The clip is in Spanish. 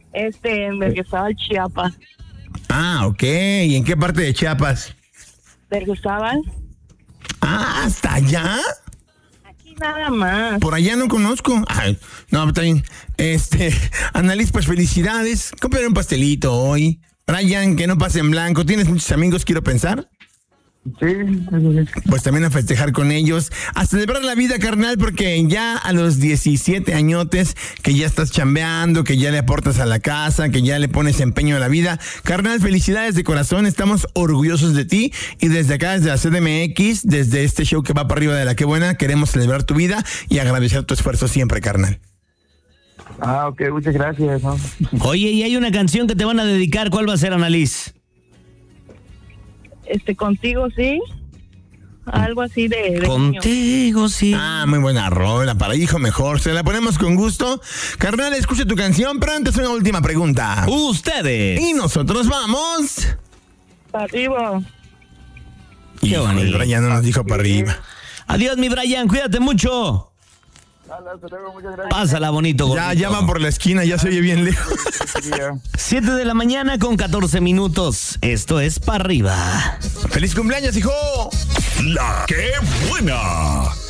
En Berriozábal, Chiapas. Ah, ok. ¿Y en qué parte de Chiapas? Berriozábal. Ah, ¿hasta allá? Aquí nada más. Por allá no conozco. Ay, no, está bien. Annalise, pues felicidades. Cómprale un pastelito hoy. Brian, que no pase en blanco. ¿Tienes muchos amigos, quiero pensar? Sí. Pues también a festejar con ellos, a celebrar la vida, carnal, porque ya a los 17 añotes, que ya estás chambeando, que ya le aportas a la casa, que ya le pones empeño a la vida. Carnal, felicidades de corazón, estamos orgullosos de ti y desde acá, desde la CDMX, desde este show que va para arriba de La Qué Buena, queremos celebrar tu vida y agradecer tu esfuerzo siempre, carnal. Ah, ok, muchas gracias, ¿no? Oye, y hay una canción que te van a dedicar, ¿cuál va a ser, Annalise? Contigo, sí. Algo así de Contigo, niño. sí. Ah, muy buena rola, para hijo mejor. Se la ponemos con gusto. Carnal, escucha tu canción, pero antes una última pregunta. Ustedes. Y nosotros vamos. Para arriba. Qué bonito. El Brian no nos dijo para arriba. Adiós, mi Brian, cuídate mucho. Hasta luego, muchas gracias. Pásala bonito, gordito. Ya van por la esquina, ya se oye bien lejos. 7 de la mañana con 14 minutos. Esto es para arriba. ¡Feliz cumpleaños, hijo! La Qué Buena.